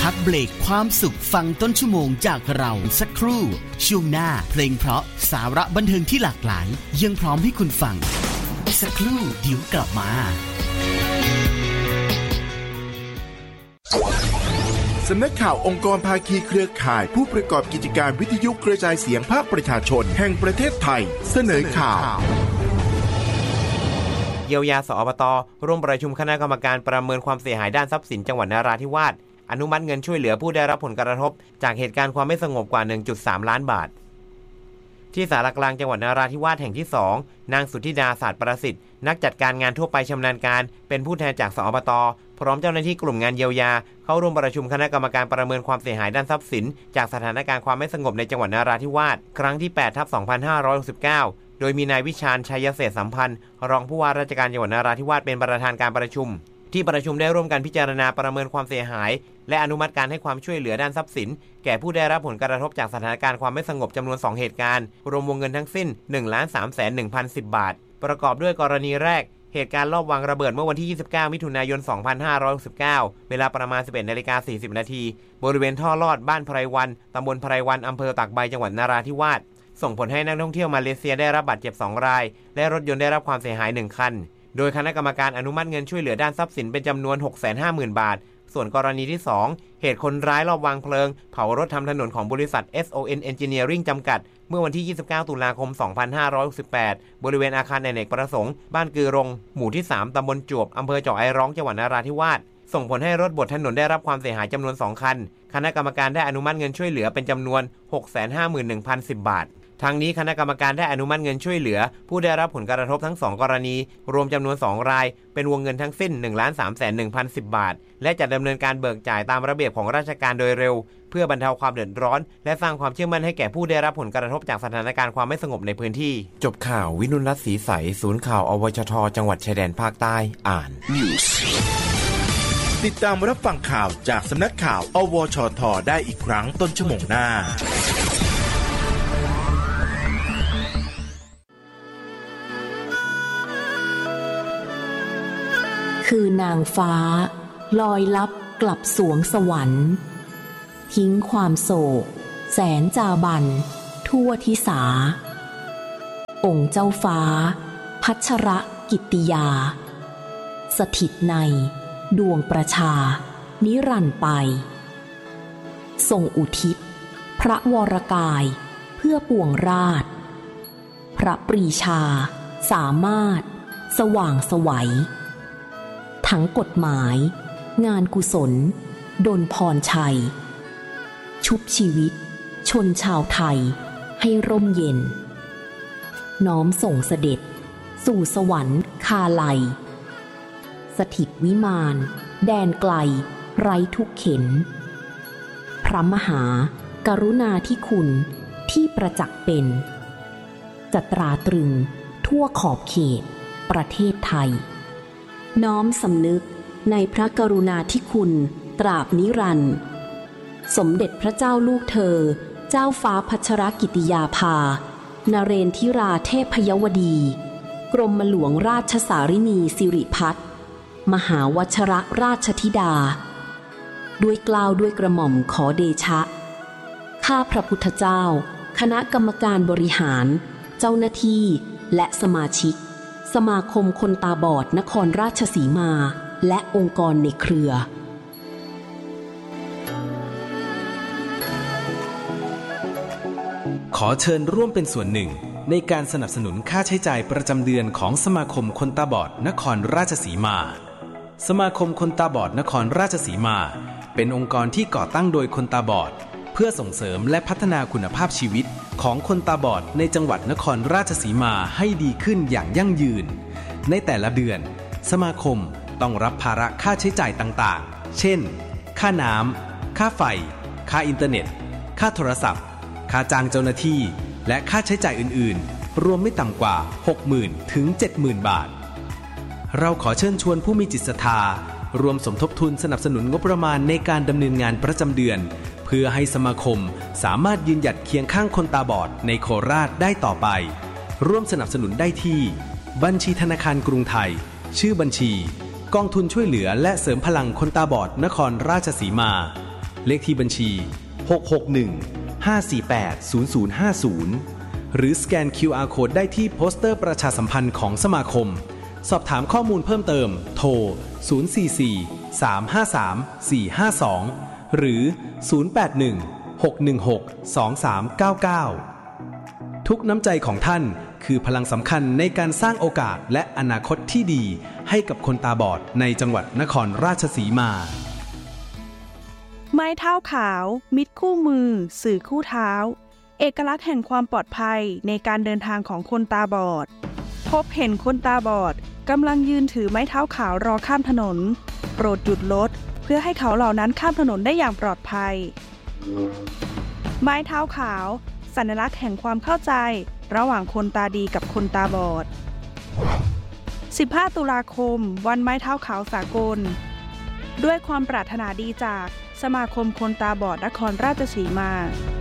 พักเบรกความสุขฟังต้นชั่วโมงจากเราสักครู่ช่วงหน้าเพลงเพราะสาระบันเทิงที่หลากหลายยังพร้อมให้คุณฟังสักครู่เดี๋ยวกลับมาสำนักข่าวองค์กรภาคีเครือข่ายผู้ประกอบกิจการวิทยุกระจายเสียงภาคประชาชนแห่งประเทศไทยเสนอข่าวเยียวยาสอบต.ร่วมประชุมคณะกรรมการประเมินความเสียหายด้านทรัพย์สินจังหวัดนราธิวาสอนุมัติเงินช่วยเหลือผู้ได้รับผลกระทบจากเหตุการณ์ความไม่สงบกว่า 1.3 ล้านบาทที่ศาลากลางจังหวัดนราธิวาสแห่งที่2นางสุทธิดาศาสตร์ประสิทธิ์นักจัดการงานทั่วไปชำนาญการเป็นผู้แทนจากสอบต.พร้อมเจ้าหน้าที่กลุ่มงานเยียวยาเข้าร่วมประชุมคณะกรรมการประเมินความเสียหายด้านทรัพย์สินจากสถานการณ์ความไม่สงบในจังหวัดนราธิวาสครั้งที่ 8/2569 โดยมีนายวิชาญชัยเศรษฐสัมพันธ์รองผู้ว่าราชการจังหวัดนราธิวาสเป็นประธานการประชุมที่ประชุมได้ร่วมกันพิจารณาประเมินความเสียหายและอนุมัติการให้ความช่วยเหลือด้านทรัพย์สินแก่ผู้ได้รับผลกระทบจากสถานการณ์ความไม่สงบจำนวน2เหตุการณ์รวมวงเงินทั้งสิ้น 1,310,10 บาทประกอบด้วยกรณีแรกเหตุการณ์ลอบวางระเบิดเมื่อวันที่29มิถุนายน2569เวลาประมาณ 11:40 น.บริเวณท่อลอดบ้านไพรวันตำบลไพรวันอำเภอตากใบจังหวัดนราธิวาสส่งผลให้นักท่องเที่ยวมาเลเซียได้รับบาดเจ็บ2รายและรถยนต์ได้รับความเสียหาย1คันโดยคณะกรรมการอนุมัติเงินช่วยเหลือด้านทรัพย์สินเป็นจำนวน 650,000 บาทส่วนกรณีที่2เหตุคนร้ายลอบวางเพลิงเผารถทำถนนของบริษัท SON Engineering จำกัดเมื่อวันที่29ตุลาคม2568บริเวณอาคารอเนกประสงค์บ้านกือรงหมู่ที่3ตำบลจวบอำเภอเจาะไอร้องจังหวัดนราธิวาสส่งผลให้รถบดถนนได้รับความเสียหายจำนวน2คันคณะกรรมการได้อนุมัติเงินช่วยเหลือเป็นจำนวน 651,010 บาททางนี้คณะกรรมการได้อนุมัติเงินช่วยเหลือผู้ได้รับผลกระทบทั้ง2กรณีรวมจำนวน2รายเป็นวงเงินทั้งสิ้น 1,310,10 บาทและจะดำเนินการเบิกจ่ายตามระเบียบของราชการโดยเร็วเพื่อบรรเทาความเดือดร้อนและสร้างความเชื่อมั่นให้แก่ผู้ได้รับผลกระทบจากสถานการณ์ความไม่สงบในพื้นที่จบข่าววินุรัตน์ศรีใสศูนย์ข่าวอวชทจังหวัดชายแดนภาคใต้อ่าน News ติดตามรับฟังข่าวจากสำนักข่าวอวชทได้อีกครั้งต้นชั่วโมงหน้าคือนางฟ้าลอยลับกลับสวงสวรรค์ทิ้งความโศกแสนจาบันทั่วทิสาองค์เจ้าฟ้าพัชรกิตติยาสถิตในดวงประชานิรันดร์ไปทรงอุทิศพระวรกายเพื่อปวงราชพระปรีชาสามารถสว่างไสวทั้งกฎหมายงานกุศลดลพรชัยชุบชีวิตชนชาวไทยให้ร่มเย็นน้อมส่งเสด็จสู่สวรรค์คาลัยสถิตวิมานแดนไกลไร้ทุกเข็ญพระมหากรุณาธิคุณที่ประจักษ์เป็นจะตราตรึงทั่วขอบเขตประเทศไทยน้อมสำนึกในพระกรุณาธิคุณตราบนิรันดร์สมเด็จพระเจ้าลูกเธอเจ้าฟ้าพัชรกิติยาภานเรนทิราเทพยวดีกรมหลวงราชสารินีสิริพัฒน์มหาวชรราชธิดาด้วยเกล้าด้วยกระหม่อมขอเดชะข้าพระพุทธเจ้าคณะกรรมการบริหารเจ้าหน้าที่และสมาชิกสมาคมคนตาบอดนครราชสีมาและองค์กรในเครือขอเชิญร่วมเป็นส่วนหนึ่งในการสนับสนุนค่าใช้จ่ายประจำเดือนของสมาคมคนตาบอดนครราชสีมาสมาคมคนตาบอดนครราชสีมาเป็นองค์กรที่ก่อตั้งโดยคนตาบอดเพื่อส่งเสริมและพัฒนาคุณภาพชีวิตของคนตาบอดในจังหวัดนครราชสีมาให้ดีขึ้นอย่างยั่งยืนในแต่ละเดือนสมาคมต้องรับภาระค่าใช้จ่ายต่างๆเช่นค่าน้ำค่าไฟค่าอินเทอร์เน็ตค่าโทรศัพท์ค่าจ้างเจ้าหน้าที่และค่าใช้จ่ายอื่นๆรวมไม่ต่ำกว่า 60,000 ถึง 70,000 บาทเราขอเชิญชวนผู้มีจิตศรัทธารวมสมทบทุนสนับสนุนงบประมาณในการดำเนินงานประจำเดือนเพื่อให้สมาคมสามารถยืนหยัดเคียงข้างคนตาบอดในโคราชได้ต่อไปร่วมสนับสนุนได้ที่บัญชีธนาคารกรุงไทยชื่อบัญชีกองทุนช่วยเหลือและเสริมพลังคนตาบอดนครราชสีมาเลขที่บัญชี661-548-0050หรือสแกน QR Code ได้ที่โปสเตอร์ประชาสัมพันธ์ของสมาคมสอบถามข้อมูลเพิ่มเติมโทร044-353-452หรือ081-616-2399ทุกน้ำใจของท่านคือพลังสำคัญในการสร้างโอกาสและอนาคตที่ดีให้กับคนตาบอดในจังหวัดนครราชสีมาไม้เท้าขาวมิตรคู่มือสื่อคู่เท้าเอกลักษณ์แห่งความปลอดภัยในการเดินทางของคนตาบอดพบเห็นคนตาบอดกำลังยืนถือไม้เท้าขาวรอข้ามถนนโปรดหยุดรถเพื่อให้เขาเหล่านั้นข้ามถนนได้อย่างปลอดภัยไม้เท้าขาวสัญลักษณ์แห่งความเข้าใจระหว่างคนตาดีกับคนตาบอด15 ตุลาคมวันไม้เท้าขาวสากลด้วยความปรารถนาดีจากสมาคมคนตาบอดนครราชสีมา